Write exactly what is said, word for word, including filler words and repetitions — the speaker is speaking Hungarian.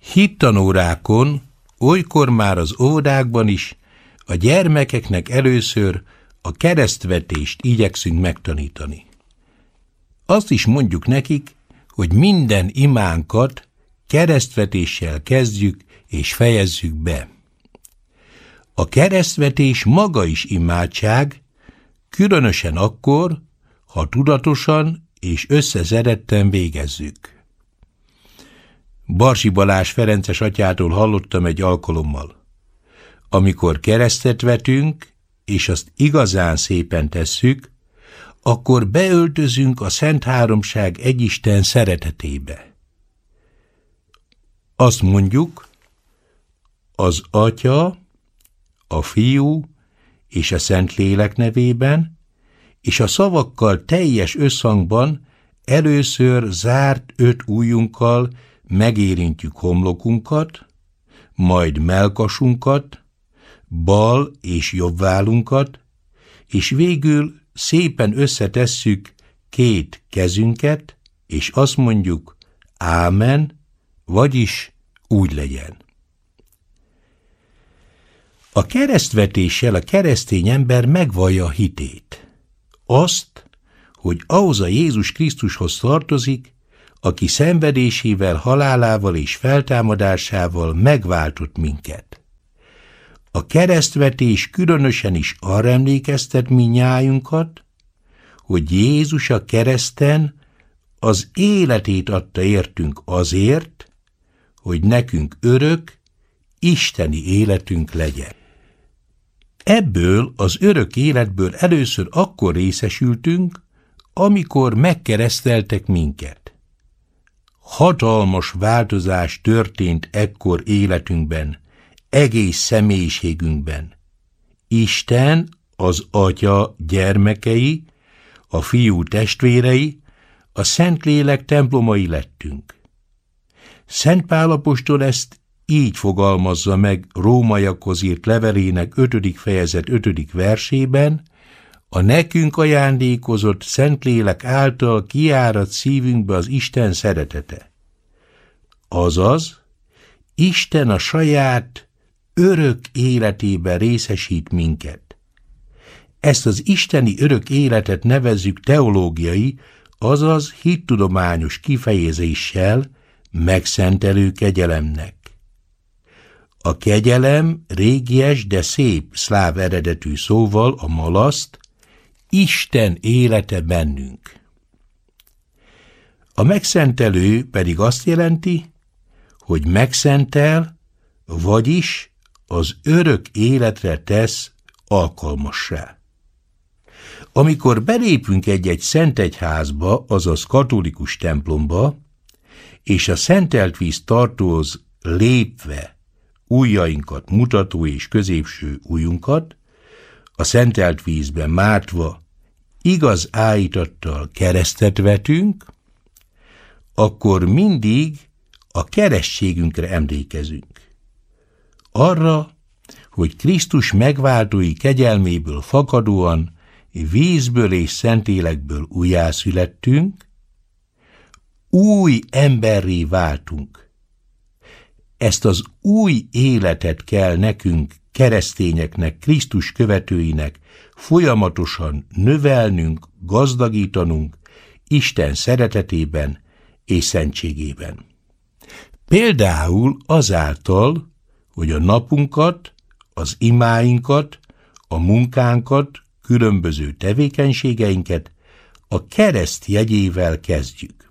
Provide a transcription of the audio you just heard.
Hittanórákon, olykor már az óvodákban is a gyermekeknek először a keresztvetést igyekszünk megtanítani. Azt is mondjuk nekik, hogy minden imánkat keresztvetéssel kezdjük és fejezzük be. A keresztvetés maga is imádság, különösen akkor, ha tudatosan és összezedetten végezzük. Barsi Balázs ferences atyától hallottam egy alkalommal. Amikor keresztet vetünk, és azt igazán szépen tesszük, akkor beöltözünk a Szent Háromság egyisten szeretetébe. Azt mondjuk, az Atya, a Fiú és a Szentlélek nevében, és a szavakkal teljes összhangban először zárt öt ujjunkkal megérintjük homlokunkat, majd mellkasunkat, bal és jobb vállunkat, és végül szépen összetesszük két kezünket, és azt mondjuk, ámen, vagyis úgy legyen. A keresztvetéssel a keresztény ember megvallja a hitét. Azt, hogy ahhoz a Jézus Krisztushoz tartozik, aki szenvedésével, halálával és feltámadásával megváltott minket. A keresztvetés különösen is arra emlékeztet minnyájunkat, hogy Jézus a kereszten az életét adta értünk azért, hogy nekünk örök, isteni életünk legyen. Ebből az örök életből először akkor részesültünk, amikor megkereszteltek minket. Hatalmas változás történt ekkor életünkben, egész személyiségünkben. Isten, az Atya gyermekei, a Fiú testvérei, a Szentlélek templomai lettünk. Szent Pál apostol ezt így fogalmazza meg Rómaiakhoz írt levelének ötödik fejezet ötödik versében, a nekünk ajándékozott Szentlélek által kiárad szívünkbe az Isten szeretete. Azaz, Isten a saját örök életében részesít minket. Ezt az isteni örök életet nevezzük teológiai, azaz hittudományos kifejezéssel megszentelő kegyelemnek. A kegyelem régies, de szép szláv eredetű szóval, a malaszt, Isten élete bennünk. A megszentelő pedig azt jelenti, hogy megszentel, vagyis az örök életre tesz alkalmassá. Amikor belépünk egy-egy szentegyházba, azaz katolikus templomba, és a szentelt víz tartóhoz lépve ujjainkat mutató és középső ujjunkat, a szentelt vízben mártva igaz áhítattal keresztet vetünk, akkor mindig a keresztségünkre emlékezünk. Arra, hogy Krisztus megváltói kegyelméből fakadóan vízből és Szentlélekből újjászülettünk, új emberré váltunk. Ezt az új életet kell nekünk, keresztényeknek, Krisztus követőinek folyamatosan növelnünk, gazdagítanunk Isten szeretetében és szentségében. Például azáltal, hogy a napunkat, az imáinkat, a munkánkat, különböző tevékenységeinket a kereszt jegyével kezdjük.